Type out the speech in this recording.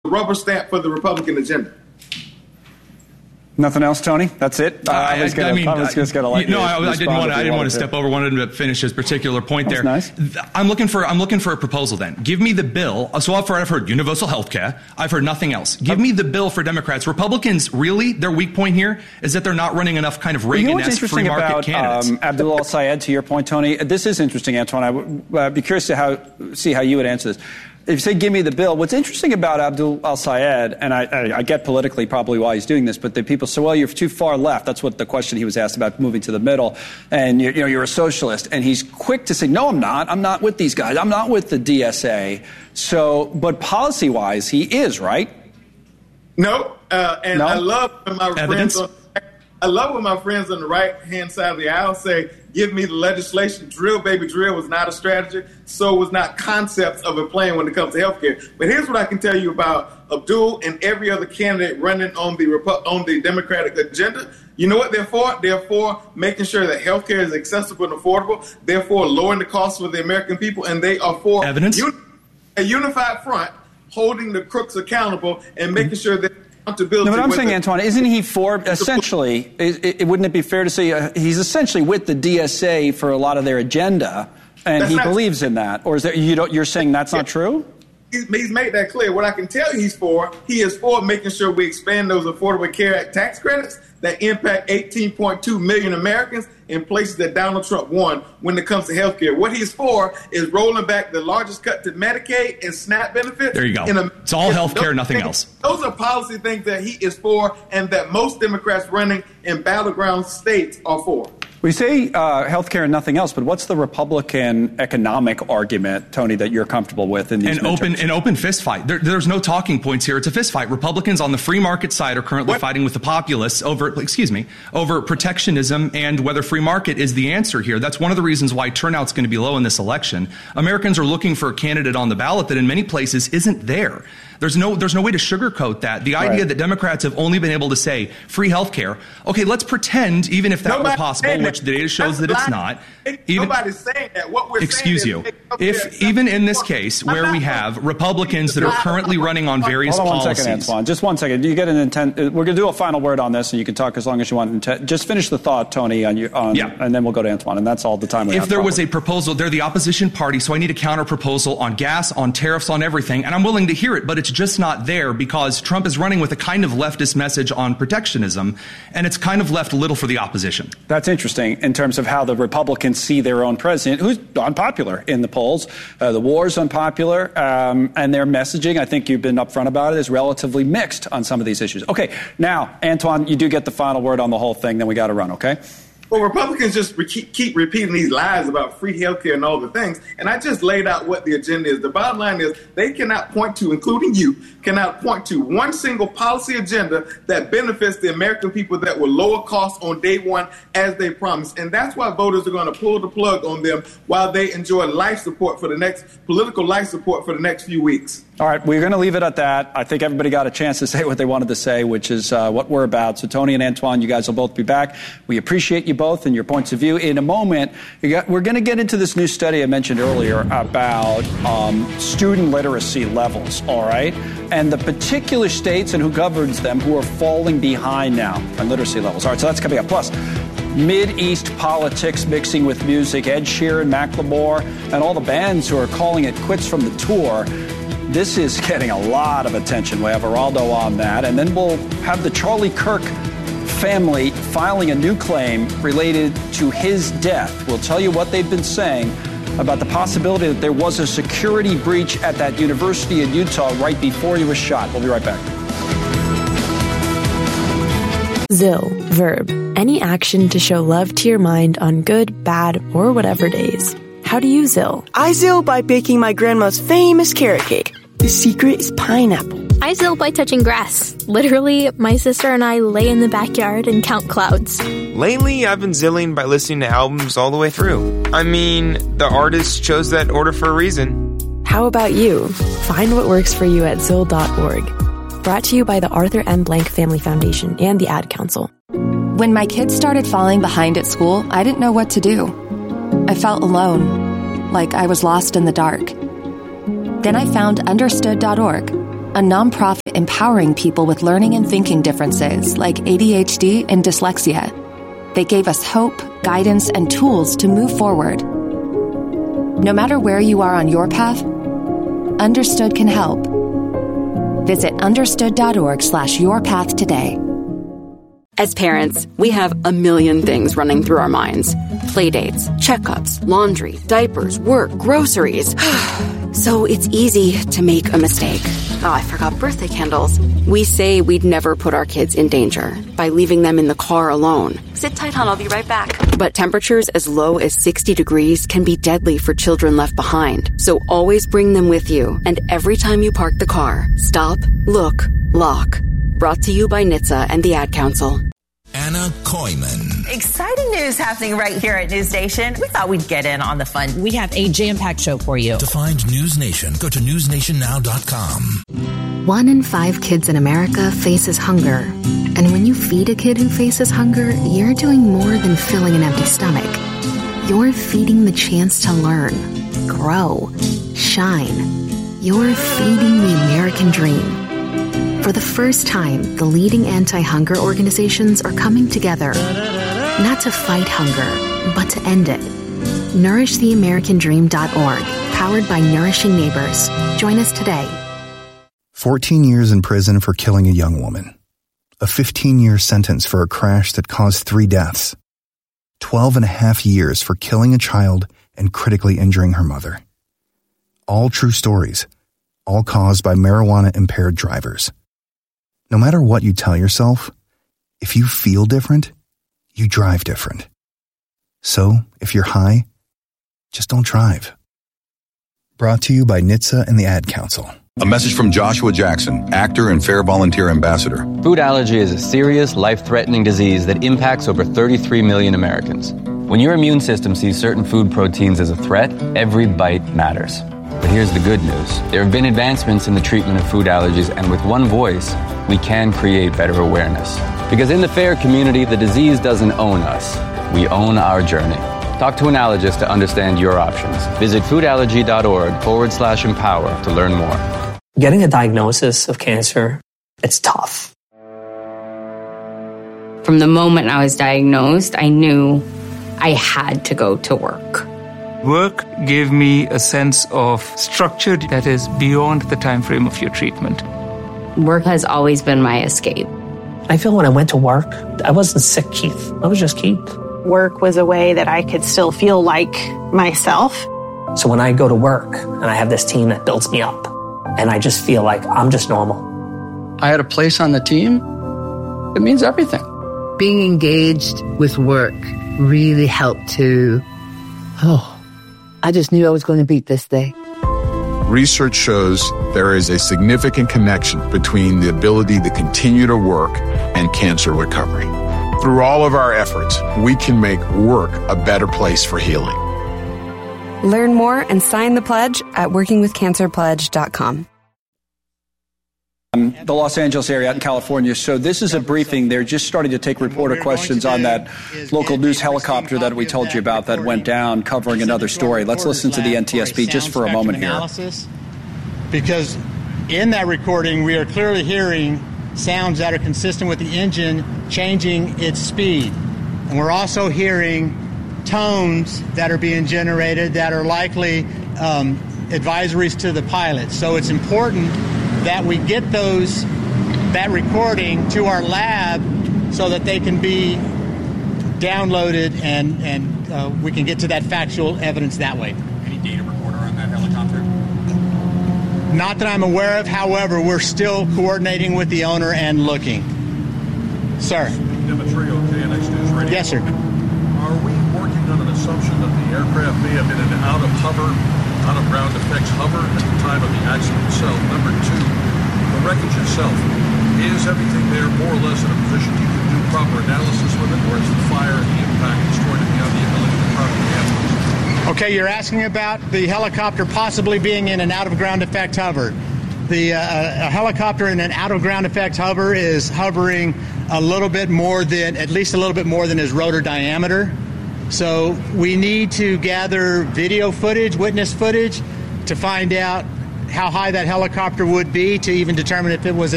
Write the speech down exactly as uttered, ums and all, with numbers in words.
rubber stamp for the Republican agenda. Nothing else, Tony? That's it? Uh, I was going to just going to let you. No, I, I didn't want to. I didn't want to step over. Wanted to finish his particular point there. Nice. I'm looking for. I'm looking for a proposal. Then give me the bill. So I've heard, I've heard universal health care. I've heard nothing else. Give me the bill for Democrats. Republicans, really, their weak point here is that they're not running enough kind of Reagan-esque free market about, candidates. Um, Abdul Al-Sayed, to your point, Tony, this is interesting, Antoine. I would uh, be curious to how see how you would answer this. If you say, give me the bill, what's interesting about Abdul Al-Sayed, and I, I, I get politically probably why he's doing this, but the people say, well, you're too far left. That's what the question he was asked about, moving to the middle. And, you, you know, you're a socialist. And he's quick to say, no, I'm not. I'm not with these guys. I'm not with the D S A. So, but policy-wise, he is, right? No. Uh, and no? I love when my Evidence? friends on, I love when my friends on the right-hand side of the aisle say, give me the legislation. Drill, baby, drill was not a strategy. So was not concepts of a plan when it comes to health care. But here's what I can tell you about Abdul and every other candidate running on the Repu- on the Democratic agenda. You know what they're for? They're for making sure that health care is accessible and affordable. They're for lowering the cost for the American people. And they are for Evidence? uni- a unified front, holding the crooks accountable and making sure that No, but I'm saying, Antoine, isn't he for, essentially, it, it, wouldn't it be fair to say uh, he's essentially with the D S A for a lot of their agenda, and That's he not believes true. in that? Or is there, you don't, you're saying that's not true? He's, he's made that clear. What I can tell you he's for, he is for making sure we expand those Affordable Care Act tax credits that impact eighteen point two million Americans in places that Donald Trump won when it comes to health care. What he's for is rolling back the largest cut to Medicaid and SNAP benefits. There you go. In a, it's all health care, nothing things, else. Those are policy things that he is for and that most Democrats running in battleground states are for. We say uh, health care and nothing else, but what's the Republican economic argument, Tony, that you're comfortable with in these An open, midterms? an open fist fight. There, there's no talking points here. It's a fist fight. Republicans on the free market side are currently What? fighting with the populists over, excuse me, over protectionism and whether free market is the answer here. That's one of the reasons why turnout's going to be low in this election. Americans are looking for a candidate on the ballot that in many places isn't there. There's no, there's no way to sugarcoat that. The idea Right. that Democrats have only been able to say free health care. Okay, let's pretend, even if that Nobody's were possible, saying which that. the data shows That's that it's lying. not. Even, Nobody's saying that. What we're excuse saying you. is make health If care even in this accessible. case, I'm where not- we have Republicans that are currently running on various Hold on one policies. second, Antoine. Just one second. You get an intent. uh, We're going to do a final word on this, and you can talk as long as you want. Intent- Just finish the thought, Tony, on your, on, Yeah. and then we'll go to Antoine, and that's all the time we have. If there was probably. a proposal, they're the opposition party, so I need a counter proposal on gas, on tariffs, on everything, and I'm willing to hear it, but it's just not there because Trump is running with a kind of leftist message on protectionism, and it's kind of left little for the opposition. That's interesting in terms of how the Republicans see their own president, who's unpopular in the polls. Uh, the war's unpopular, um, and their messaging, I think you've been upfront about it, is relatively mixed on some of these issues. Okay, now, Antoine, you do get the final word on the whole thing, then we got to run, okay? Well, Republicans just re- keep, keep repeating these lies about free health care and all the things. And I just laid out what the agenda is. The bottom line is they cannot point to, including you, cannot point to one single policy agenda that benefits the American people that will lower costs on day one as they promised. And that's why voters are going to pull the plug on them while they enjoy life support for the next, political life support for the next few weeks. All right, we're going to leave it at that. I think everybody got a chance to say what they wanted to say, which is uh, what we're about. So Tony and Antoine, you guys will both be back. We appreciate you both and your points of view. In a moment, you got, we're going to get into this new study I mentioned earlier about um, student literacy levels, all right, and the particular states and who governs them who are falling behind now on literacy levels. All right, so that's coming up. Plus, Mid-East politics mixing with music, Ed Sheeran, Macklemore, and all the bands who are calling it quits from the tour. This is getting a lot of attention. We have Geraldo on that. And then we'll have the Charlie Kirk family filing a new claim related to his death. We'll tell you what they've been saying about the possibility that there was a security breach at that university in Utah right before he was shot. We'll be right back. Zill, verb, any action to show love to your mind on good, bad, or whatever days. How do you Zill? I Zill by baking my grandma's famous carrot cake. The secret is pineapple. I Zill by touching grass. Literally, my sister and I lay in the backyard and count clouds. Lately, I've been zilling by listening to albums all the way through. I mean, the artist chose that order for a reason. How about you? Find what works for you at zill dot org. Brought to you by the Arthur M. Blank Family Foundation and the Ad Council. When my kids started falling behind at school, I didn't know what to do. I felt alone, like I was lost in the dark. Then I found understood dot org. a nonprofit empowering people with learning and thinking differences like A D H D and dyslexia. They gave us hope, guidance, and tools to move forward. No matter where you are on your path, Understood can help. Visit understood.org slash your path today. As parents, we have a million things running through our minds. Playdates, checkups, laundry, diapers, work, groceries. So it's easy to make a mistake. Oh, I forgot birthday candles. We say we'd never put our kids in danger by leaving them in the car alone. Sit tight, hon, I'll be right back. But temperatures as low as sixty degrees can be deadly for children left behind. So always bring them with you. And every time you park the car, stop, look, lock. Brought to you by N H T S A and the Ad Council. Anna Koyman. Exciting news happening right here at News Nation. We thought we'd get in on the fun. We have a jam-packed show for you. To find News Nation, go to news nation now dot com. One in five kids in America faces hunger. And when you feed a kid who faces hunger, you're doing more than filling an empty stomach. You're feeding the chance to learn, grow, shine. You're feeding the American dream. For the first time, the leading anti-hunger organizations are coming together, not to fight hunger, but to end it. nourish the american dream dot org, powered by Nourishing Neighbors. Join us today. fourteen years in prison for killing a young woman. A fifteen-year sentence for a crash that caused three deaths. twelve and a half years for killing a child and critically injuring her mother. All true stories, all caused by marijuana-impaired drivers. No matter what you tell yourself, if you feel different, you drive different. So, if you're high, just don't drive. Brought to you by N H T S A and the Ad Council. A message from Joshua Jackson, actor and Fair Volunteer Ambassador. Food allergy is a serious, life-threatening disease that impacts over thirty-three million Americans. When your immune system sees certain food proteins as a threat, every bite matters. But here's the good news. There have been advancements in the treatment of food allergies, and with one voice, we can create better awareness. Because in the FAIR community, the disease doesn't own us. We own our journey. Talk to an allergist to understand your options. Visit foodallergy.org forward slash empower to learn more. Getting a diagnosis of cancer, it's tough. From the moment I was diagnosed, I knew I had to go to work. Work gave me a sense of structure that is beyond the time frame of your treatment. Work has always been my escape. I feel when I went to work, I wasn't sick Keith. I was just Keith. Work was a way that I could still feel like myself. So when I go to work and I have this team that builds me up, and I just feel like I'm just normal. I had a place on the team. It means everything. Being engaged with work really helped to, oh, I just knew I was going to beat this day. Research shows there is a significant connection between the ability to continue to work and cancer recovery. Through all of our efforts, we can make work a better place for healing. Learn more and sign the pledge at working with cancer pledge dot com. Um, the Los Angeles area out in California. So this is a briefing. They're just starting to take reporter questions on that local news helicopter that we told you about that went down, covering another story. Let's listen to the N T S B just for a moment here. Because in that recording, we are clearly hearing sounds that are consistent with the engine changing its speed. And we're also hearing tones that are being generated that are likely um, advisories to the pilot. So it's important that we get those, that recording to our lab so that they can be downloaded and, and uh, we can get to that factual evidence that way. Any data recorder on that helicopter? Not that I'm aware of. However, we're still coordinating with the owner and looking. Sir. Demetrio, K N X News Radio. Yes, sir. Are we working on an assumption that the aircraft may have been in an out of hover, out of ground effects hover at the time of the accident itself? Number two, the wreckage itself. Is everything there more or less in a position you can do proper analysis with it, or is the fire and the impact destroyed it beyond the ability to properly analyze? Okay, you're asking about the helicopter possibly being in an out of ground effect hover. The uh, a helicopter in an out of ground effect hover is hovering a little bit more than, at least a little bit more than his rotor diameter. So we need to gather video footage, witness footage, to find out how high that helicopter would be to even determine if it was